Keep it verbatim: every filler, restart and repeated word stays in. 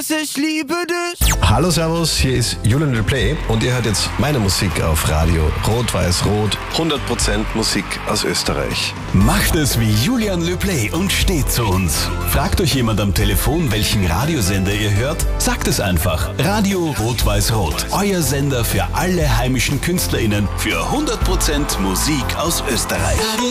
Ich liebe dich. Hallo Servus, hier ist Julian LePlay und ihr hört jetzt meine Musik auf Radio Rot-Weiß-Rot. hundert Prozent Musik aus Österreich. Macht es wie Julian LePlay und steht zu uns. Fragt euch jemand am Telefon, welchen Radiosender ihr hört? Sagt es einfach. Radio Rot-Weiß-Rot. Euer Sender für alle heimischen KünstlerInnen für hundert Prozent Musik aus Österreich.